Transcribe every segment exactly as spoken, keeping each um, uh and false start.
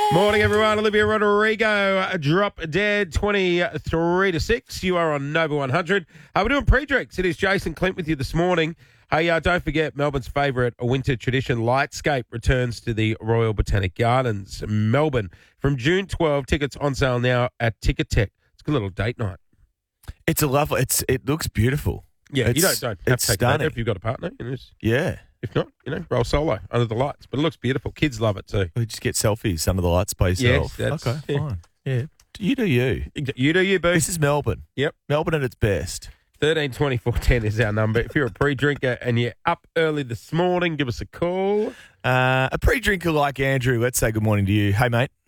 Morning, everyone. Olivia Rodrigo, Drop Dead, twenty-three to six. You are on Nova one hundred. Uh, we're doing pre-drinks. It is Jason Clint with you this morning. Hey, uh, don't forget, Melbourne's favourite winter tradition, Lightscape, returns to the Royal Botanic Gardens, Melbourne, from June twelfth. Tickets on sale now at Ticketek. It's a good little date night. It's a lovely. It's it looks beautiful. Yeah, it's, you don't, don't have it's to take stunning. it if you've got a partner. You know, just- Yeah, If not, you know, roll solo under the lights. But it looks beautiful. Kids love it too. we just get selfies under the lights by yourself. Yes, that's- okay, yeah. fine. Yeah, you do you. You do you, boo. This is Melbourne. Yep. Melbourne at its best. thirteen twenty-four ten is our number. If you're a pre-drinker and you're up early this morning, give us a call. Uh, a pre-drinker like Andrew, let's say good morning to you. Hey, mate.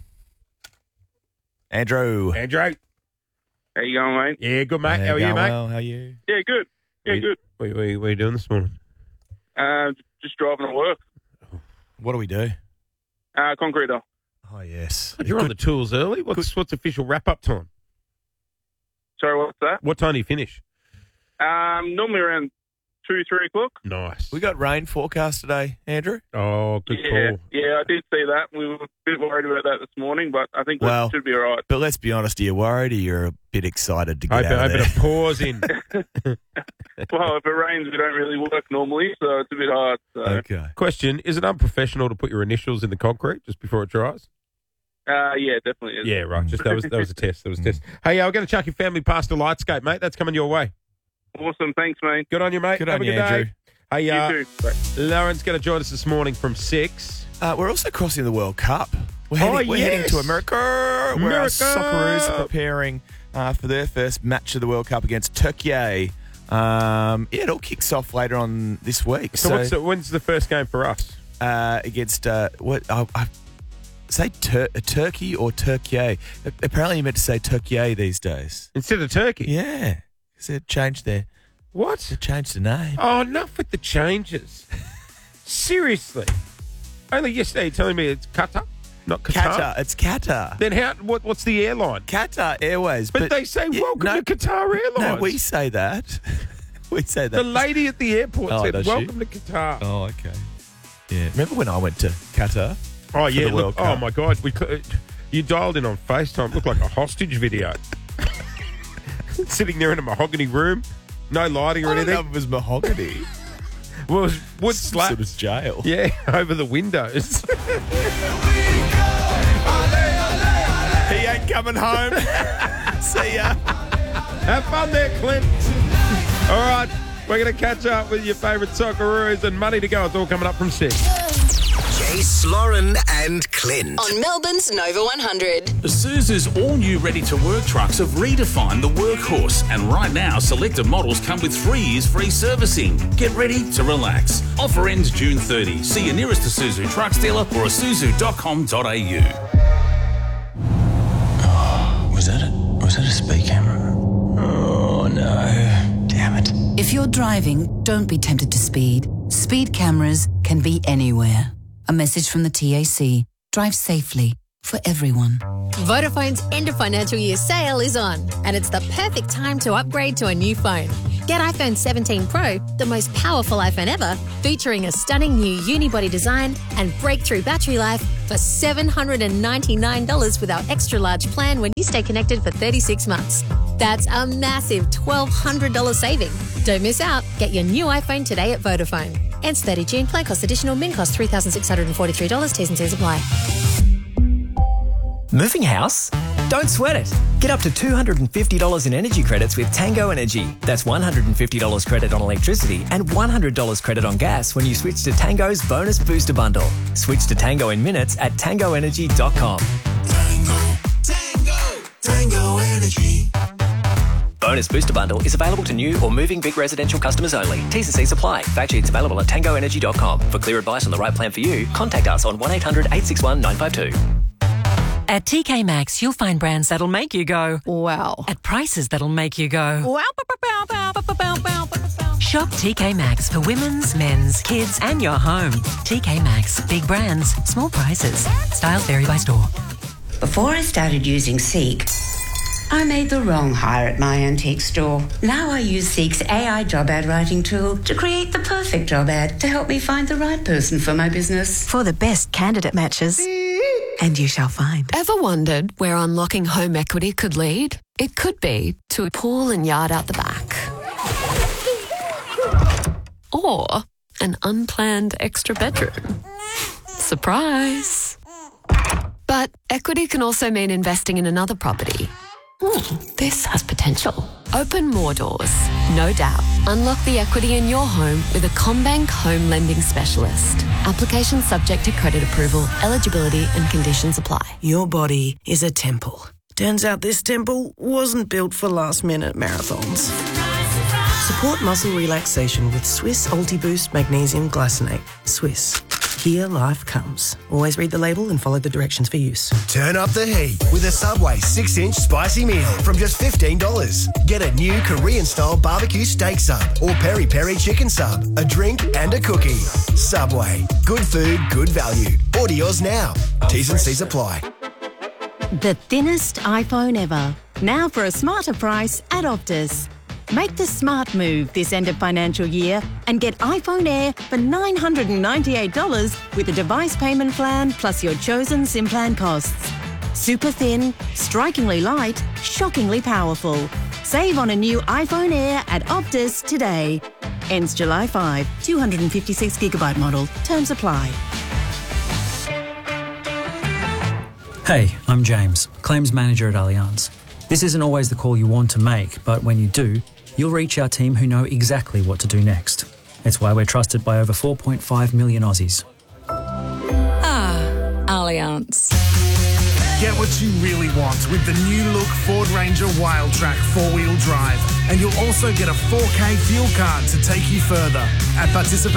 Andrew. Andrew. How you going, mate? Yeah, good, mate. Yeah, How are you, going mate? well. How are you? Yeah, good. Yeah, What- good. What, what, what are you doing this morning? Uh, just driving to work. What do we do? Uh, concreter. Oh, yes. You're on the tools early. What's what's official wrap-up time? Sorry, what's that? What time do you finish? Um, normally around two, three o'clock. Nice. We got rain forecast today, Andrew. Oh, good yeah, call. yeah, I did see that. We were a bit worried about that this morning, but I think Well- we should be all right. But let's be honest, are you worried or you're a bit excited to I get bet out I of there? better pause in. Well, if it rains, we don't really work normally, so it's a bit hard. So. Okay. Question, is it unprofessional to put your initials in the concrete just before it dries? Uh, yeah, definitely is. Yeah, right. Just that was that was a test. That was a test. Hey, uh, we're going to chuck your family past a Lightscape, mate. That's coming your way. Awesome. Thanks, mate. Good on you, mate. Good Have on a you, good Andrew. day. Hey, uh, You too. Bye. Lauren's going to join us this morning from six. Uh, we're also crossing the World Cup. We're Oh, heading, we're heading yes. to America, where our America. Socceroos are preparing uh, for their first match of the World Cup against Turkey. Um, yeah, it all kicks off later on this week. So, So, what's the, when's the first game for us? uh, against uh, what I, I say Tur- Turkey or Turkey. Apparently, you meant to say Turkey these days. Instead of Turkey? Yeah, because they changed their What? they changed the name. Oh, enough with the changes. Seriously. Only yesterday you're telling me it's Qatar, not Qatar. Qatar. It's Qatar. Then how? What, what's the airline? Qatar Airways. But, they say yeah, welcome no, to Qatar Airlines. No, we say that. we say that. The lady at the airport Oh, said does she? welcome to Qatar. Oh, Oh, okay. Yeah. Remember when I went to Qatar? yeah, the World look, oh Cup. my God, we cl- you dialed in on FaceTime. It looked like a hostage video. Sitting there in a mahogany room, no lighting or I don't know anything. if it was mahogany. Well, it was wood So slats. it was jail. Yeah, over the windows. He ain't coming home. See ya. Have fun there, Clint. All right, we're going to catch up with your favourite Socceroos and money to go. It's all coming up from six. Jace, Lauren and Clint. On Melbourne's Nova one hundred. Isuzu's all-new ready-to-work trucks have redefined the workhorse, and right now, selected models come with three years free servicing. Get ready to relax. Offer ends June thirtieth. See your nearest Isuzu trucks dealer or isuzu dot com dot a u. Was that a, was that a speed camera? Oh, no. Damn it. If you're driving, don't be tempted to speed. Speed cameras can be anywhere. A message from the T A C. Drive safely for everyone. Vodafone's end of financial year sale is on, and it's the perfect time to upgrade to a new phone. Get iPhone seventeen Pro, the most powerful iPhone ever, featuring a stunning new unibody design and breakthrough battery life for seven hundred ninety-nine dollars with our extra large plan when you stay connected for thirty-six months. That's a massive twelve hundred dollars saving. Don't miss out. Get your new iPhone today at Vodafone. Ends thirtieth June. Plan cost additional. Min cost three thousand six hundred forty-three dollars. T's and C's apply. Moving house? Don't sweat it. Get up to two hundred fifty dollars in energy credits with Tango Energy. That's one hundred fifty dollars credit on electricity and one hundred dollars credit on gas when you switch to Tango's Bonus Booster Bundle. Switch to Tango in minutes at tango energy dot com. Tango, Tango, Tango Energy. Bonus Booster Bundle is available to new or moving big residential customers only. T's and C's apply. Fact sheets available at tango energy dot com. For clear advice on the right plan for you, contact us on one eight hundred eight six one nine five two. At T K Maxx, you'll find brands that'll make you go, Wow. at prices that'll make you go. Wow. Bow, bow, bow, bow, bow, bow, bow. Shop T K Maxx for women's, men's, kids, and your home. T K Maxx, big brands, small prices. Styles vary by store. Before I started using Seek, I made the wrong hire at my antique store. Now I use Seek's A I job ad writing tool to create the perfect job ad to help me find the right person for my business. For the best candidate matches, and you shall find. Ever wondered where unlocking home equity could lead? It could be to a pool and yard out the back. Or an unplanned extra bedroom. Surprise! But equity can also mean investing in another property. Hmm, this has potential. Open more doors, no doubt. Unlock the equity in your home with a CommBank home lending specialist. Application subject to credit approval, eligibility and conditions apply. Your body is a temple. Turns out this temple wasn't built for last-minute marathons. Support muscle relaxation with Swiss Ultiboost Magnesium Glycinate. Swiss. Here life comes. Always read the label and follow the directions for use. Turn up the heat with a Subway six inch spicy meal from just fifteen dollars. Get a new Korean-style barbecue steak sub or peri-peri chicken sub, a drink and a cookie. Subway. Good food, good value. Order yours now. T's and C's apply. The thinnest iPhone ever. Now for a smarter price at Optus. Make the smart move this end of financial year and get iPhone Air for nine hundred ninety-eight dollars with a device payment plan plus your chosen SIM plan costs. Super thin, strikingly light, shockingly powerful. Save on a new iPhone Air at Optus today. Ends July fifth, two hundred fifty-six gigabyte model. Terms apply. Hey, I'm James, Claims Manager at Allianz. This isn't always the call you want to make, but when you do, you'll reach our team who know exactly what to do next. It's why we're trusted by over four point five million Aussies. Ah, Allianz. Get what you really want with the new look Ford Ranger Wildtrak four-wheel drive. And you'll also get a four K fuel card to take you further. At participating